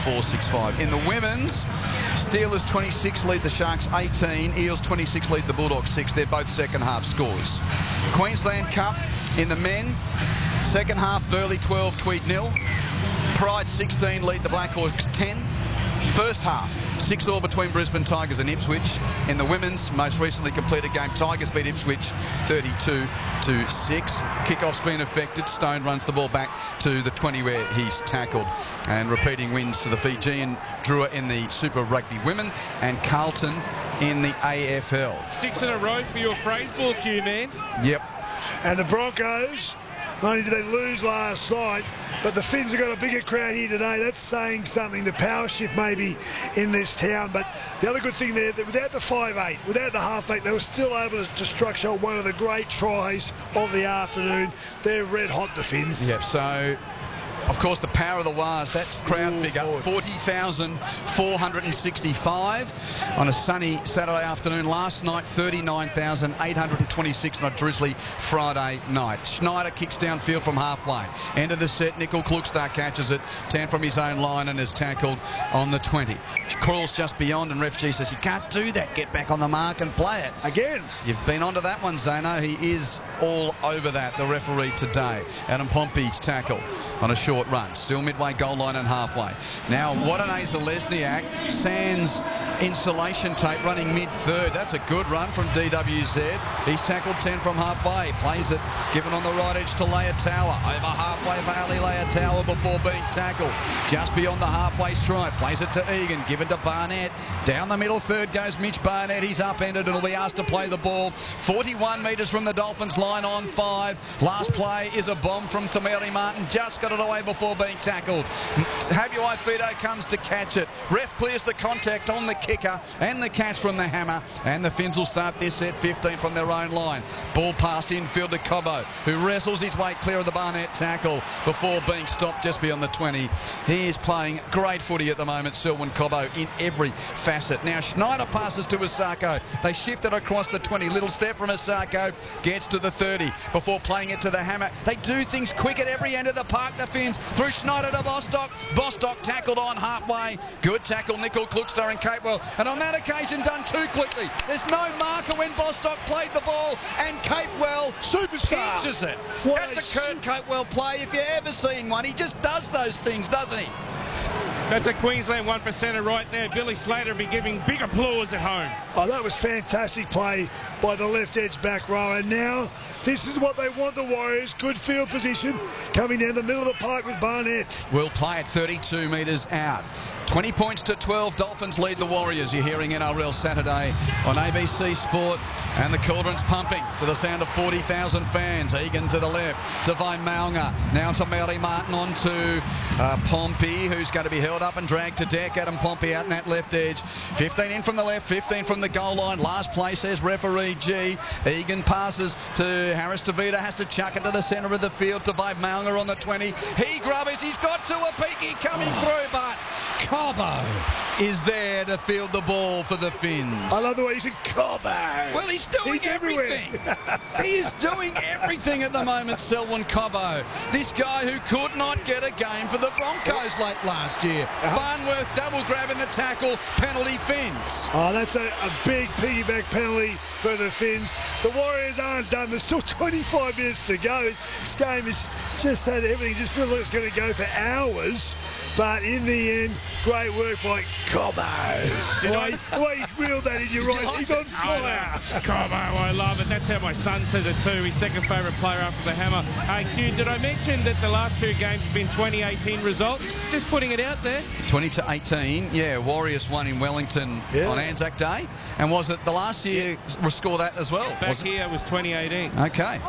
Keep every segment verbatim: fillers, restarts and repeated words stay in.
four six five. In the women's, Steelers twenty-six lead the Sharks eighteen. Eels twenty-six lead the Bulldogs six. They're both second half scores. Queensland Cup in the men, second half Burleigh twelve, Tweed nil. Pride sixteen lead the Blackhawks ten. First half, six all between Brisbane Tigers and Ipswich. In the women's, most recently completed game, Tigers beat Ipswich thirty-two to six. Kickoff's been affected. Stone runs the ball back to the twenty where he's tackled. And repeating wins to the Fijian Drua in the Super Rugby women and Carlton in the A F L. Six in a row for your phraseball cue, man. Yep. And the Broncos, not only did they lose last night, but the Finns have got a bigger crowd here today. That's saying something. The power shift maybe in this town. But the other good thing there, that without the five eight, without the halfback, they were still able to, to structure one of the great tries of the afternoon. They're red hot, the Finns. Yep, so... Of course, the power of the Wars, that's crowd Ooh, figure, Lord. forty thousand four hundred sixty-five on a sunny Saturday afternoon. Last night, thirty-nine thousand eight hundred twenty-six on a drizzly Friday night. Schneider kicks downfield from halfway. End of the set, Nickel Klukstar catches it, ten from his own line and is tackled on the twenty. Crawls just beyond and Ref G says, you can't do that, get back on the mark and play it. Again. You've been onto that one, Zano. He is all over that, the referee today. Adam Pompey's tackle on a short run. Still midway goal line and halfway. Now, what an Zelezniak. Sands insulation tape running mid-third. That's a good run from D W Z. He's tackled ten from halfway. Plays it, given on the right edge to Leia-Tower. Over halfway for Ali Leia-Tower before being tackled. Just beyond the halfway stripe. Plays it to Egan, given to Barnett. Down the middle third goes Mitch Barnett. He's upended and will be asked to play the ball. forty-one metres from the Dolphins line on five. Last play is a bomb from Tameri Martin. Just got it away before being tackled. Habuai Fido comes to catch it. Ref clears the contact on the kicker and the catch from the hammer, and the Finns will start this set fifteen from their own line. Ball passed infield to Cobbo, who wrestles his way clear of the Barnett tackle before being stopped just beyond the twenty. He is playing great footy at the moment, Selwyn Cobbo, in every facet. Now Schneider passes to Asako. They shift it across the twenty. Little step from Asako, gets to the thirty before playing it to the hammer. They do things quick at every end of the park, the Finns. Through Schneider to Bostock. Bostock tackled on halfway. Good tackle, Nickel Klukstar and Capewell. And on that occasion, done too quickly. There's no marker when Bostock played the ball, and Capewell Superstar. pinches it. What That's a a Kurt Capewell play if you've ever seen one. He just does those things, doesn't he? That's a Queensland one percenter right there. Billy Slater will be giving big applause at home. Oh, that was fantastic play by the left edge back row. And now this is what they want, the Warriors. Good field position coming down the middle of the park with Barnett. Will play at thirty-two metres out. twenty points to twelve. Dolphins lead the Warriors. You're hearing N R L Saturday on A B C Sport. And the Cauldron's pumping to the sound of forty thousand fans. Egan to the left. Devine Maunga. Now to Mary Martin on to uh, Pompey, who's going to be held up and dragged to deck. Adam Pompey out in that left edge. fifteen in from the left, fifteen from the goal line. Last play says referee G. Egan passes to Harris Tavita. Has to chuck it to the centre of the field. Devine Maunga on the twenty. He grubbers. He's got to a peaky coming through, but Cobbo is there to field the ball for the Finns. I love the way he said Cobbo. Well, he's doing He's everything. He's doing everything at the moment, Selwyn Cobbo. This guy who could not get a game for the Broncos late last year. Farnworth double grabbing the tackle, penalty Finns. Oh, that's a, a big piggyback penalty for the Finns. The Warriors aren't done. There's still twenty-five minutes to go. This game is just had everything. Just feels like it's going to go for hours. But in the end, great work by Cobbo. The way, the way he drilled that in your right, he's on fire. Cobbo, I love it. That's how my son says it too. His second favourite player after the hammer. Hey, Q, did I mention that the last two games have been twenty eighteen results? Just putting it out there. twenty to eighteen, yeah. Warriors won in Wellington Yeah. on Anzac Day. And was it the last year yeah. score that as well? Back was here was twenty eighteen. Okay.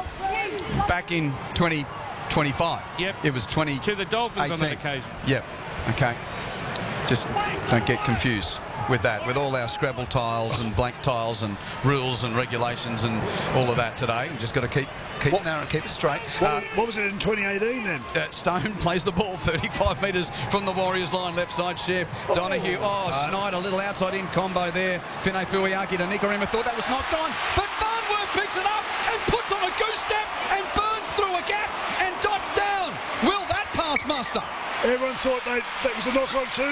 Back in twenty twenty-five. Yep. It was twenty To the Dolphins eighteen. on that occasion. Yep. Okay. Just don't get confused with that, with all our Scrabble tiles and blank tiles and rules and regulations and all of that today. You just got to keep keep What- it narrow, keep it straight. What, Uh, what was it in twenty eighteen then? Uh, Stone plays the ball thirty-five metres from the Warriors line, left side Chef. Donahue, oh, Schneider, a little outside in combo there. Finay Fuiaki to Nikorima, thought that was knocked on, but Farnworth picks it up and puts on a goose step and burns through a gap and dots down. Will that pass muster? Everyone thought they, that was a knock on too.